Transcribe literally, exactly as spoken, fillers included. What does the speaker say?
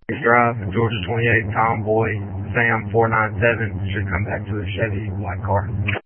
Drive, Georgia twenty-eight, Tomboy, Sam four nine seven should come back to a Chevy white car.